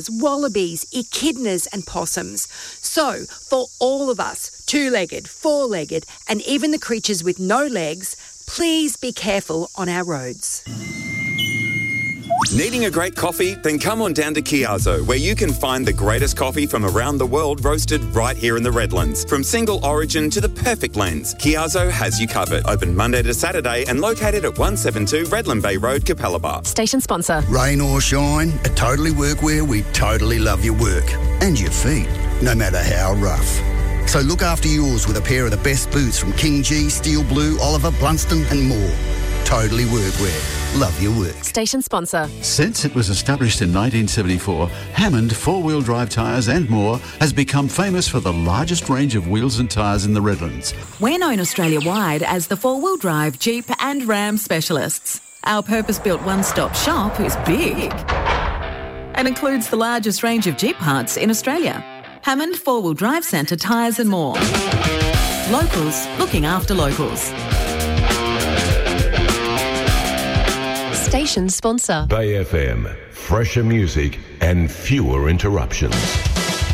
wallabies, echidnas and possums. So, for all of us, two-legged, four-legged and even the creatures with no legs, please be careful on our roads. Needing a great coffee? Then come on down to Chiazzo, where you can find the greatest coffee from around the world roasted right here in the Redlands. From single origin to the perfect blends, Chiazzo has you covered. Open Monday to Saturday and located at 172 Redland Bay Road, Capalaba. Station sponsor. Rain or shine, at Totally Workwear we totally love your work and your feet, no matter how rough. So look after yours with a pair of the best boots from King G, Steel Blue, Oliver, Blunston and more. Totally Workwear. Love your work. Station sponsor. Since it was established in 1974, Hammond four-wheel drive tyres and more has become famous for the largest range of wheels and tyres in the Redlands. We're known Australia-wide as the four-wheel drive Jeep and Ram specialists. Our purpose-built one-stop shop is big and includes the largest range of Jeep parts in Australia. Hammond Four-Wheel Drive Centre tyres and more. Locals looking after locals. Station sponsor. Bay FM, fresher music and fewer interruptions.